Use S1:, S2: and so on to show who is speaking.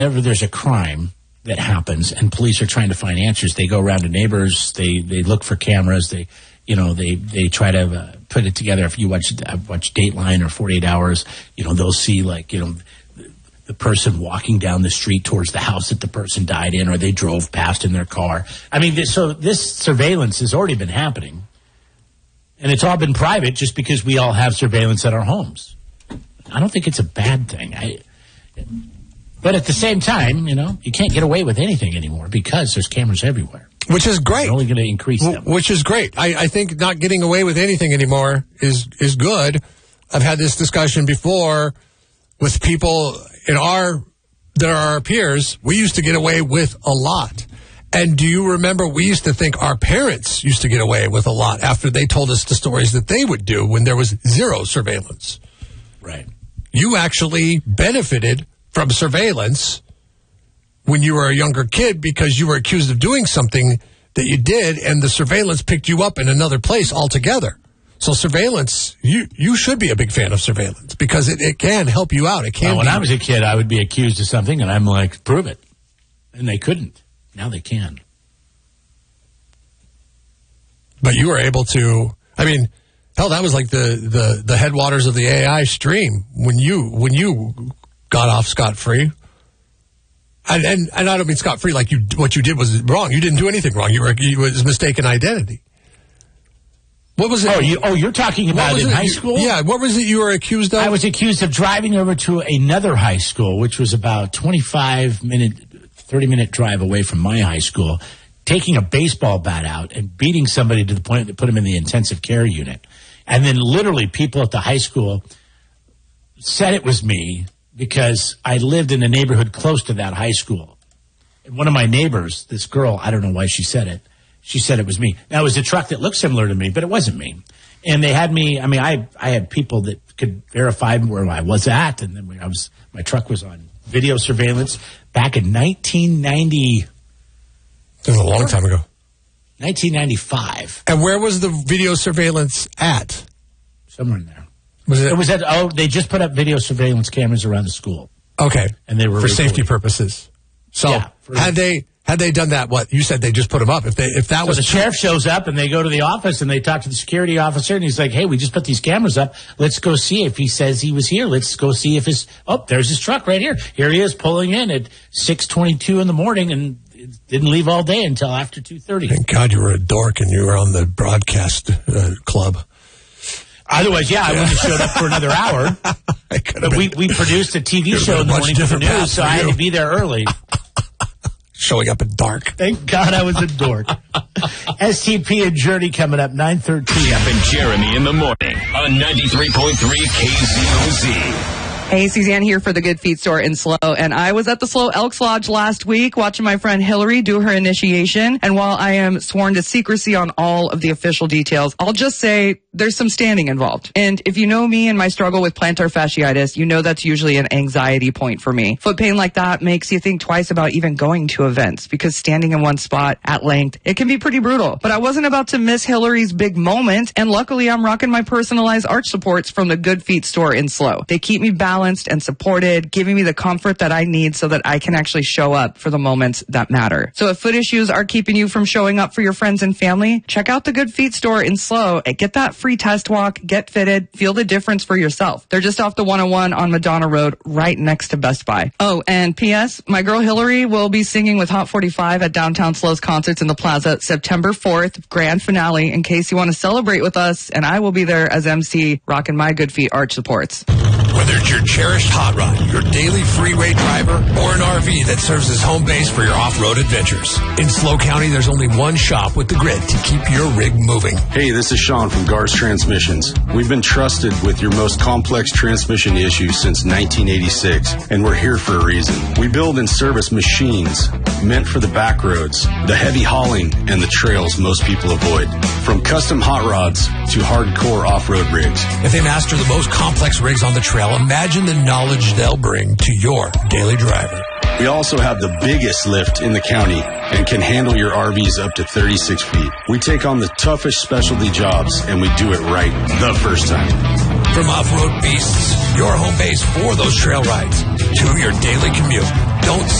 S1: whenever there's a crime that happens and police are trying to find answers, they go around to neighbors, they look for cameras, they try to put it together. If you watch Dateline or 48 Hours, they'll see the person walking down the street towards the house that the person died in, or they drove past in their car. I mean, so this surveillance has already been happening, and it's all been private just because we all have surveillance at our homes. I don't think it's a bad thing. But at the same time, you can't get away with anything anymore because there's cameras everywhere.
S2: Which is great.
S1: They're only going to increase them.
S2: Which is great. I think not getting away with anything anymore is good. I've had this discussion before with people that are our peers. We used to get away with a lot. And do you remember we used to think our parents used to get away with a lot after they told us the stories that they would do when there was zero surveillance?
S1: Right.
S2: You actually benefited from surveillance when you were a younger kid because you were accused of doing something that you did, and the surveillance picked you up in another place altogether. So surveillance, you should be a big fan of surveillance because it can help you out. It can.
S1: When I was a kid, I would be accused of something, and I'm like, prove it. And they couldn't. Now they can.
S2: But you were able to, hell, that was like the headwaters of the AI stream when you got off scot-free. And I don't mean scot-free like what you did was wrong. You didn't do anything wrong. It was mistaken identity. What was it?
S1: You're talking about in high school?
S2: Yeah, what was it you were accused of?
S1: I was accused of driving over to another high school, which was about 30-minute drive away from my high school, taking a baseball bat out and beating somebody to the point that put him in the intensive care unit. And then literally people at the high school said it was me because I lived in a neighborhood close to that high school. And one of my neighbors, this girl, I don't know why she said it, she said it was me. Now, it was a truck that looked similar to me, but it wasn't me. And they had me, I had people that could verify where I was at, and then my truck was on video surveillance back in 1990.
S2: That was a long time ago.
S1: 1995.
S2: And where was the video surveillance at?
S1: Somewhere in there.
S2: They
S1: just put up video surveillance cameras around the school.
S2: Okay.
S1: And they were
S2: for safety purposes. So
S1: yeah,
S2: had they done that, what you said they just put them up. If that was
S1: the sheriff shows up and they go to the office and they talk to the security officer and he's like, "Hey, we just put these cameras up. Let's go see if he says he was here. Let's go see if there's his truck right here. Here he is pulling in at 6:22 in the morning and didn't leave all day until after 2:30.
S2: Thank God you were a dork and you were on the broadcast club.
S1: Otherwise, I wouldn't have showed up for another hour. But we produced a TV show in the morning for the news, so I had to be there early.
S2: Showing up in dark.
S1: Thank God I was a dork. STP and Journey coming up 9:13.
S3: Jeff and Jeremy in the morning on 93.3 KZOZ.
S4: Hey, Suzanne here for the Good Feet store in SLO, and I was at the SLO Elks Lodge last week watching my friend Hillary do her initiation, and while I am sworn to secrecy on all of the official details, I'll just say there's some standing involved. And if you know me and my struggle with plantar fasciitis, you know that's usually an anxiety point for me. Foot pain like that makes you think twice about even going to events, because standing in one spot at length, it can be pretty brutal. But I wasn't about to miss Hillary's big moment, and luckily I'm rocking my personalized arch supports from the Good Feet store in SLO. They keep me balanced and supported, giving me the comfort that I need so that I can actually show up for the moments that matter. So if foot issues are keeping you from showing up for your friends and family, check out the Good Feet store in SLO and get that free test walk, get fitted, feel the difference for yourself. They're just off the 101 on Madonna Road, right next to Best Buy. Oh, and P.S., my girl Hillary will be singing with Hot 45 at Downtown SLO's Concerts in the Plaza September 4th, grand finale, in case you want to celebrate with us, and I will be there as MC, rocking my Good Feet arch supports.
S5: Whether it's your cherished hot rod, your daily freeway driver, or an RV that serves as home base for your off-road adventures, in SLO County, there's only one shop with the grit to keep your rig moving.
S6: Hey, this is Sean from Gars Transmissions. We've been trusted with your most complex transmission issues since 1986, and we're here for a reason. We build and service machines meant for the back roads, the heavy hauling, and the trails most people avoid. From custom hot rods to hardcore off-road rigs.
S5: If they master the most complex rigs on the trail, imagine the knowledge they'll bring to your daily driver.
S6: We also have the biggest lift in the county and can handle your RVs up to 36 feet. We take on the toughest specialty jobs, and we do it right the first time.
S5: From off-road beasts, your home base for those trail rides, to your daily commute, Don't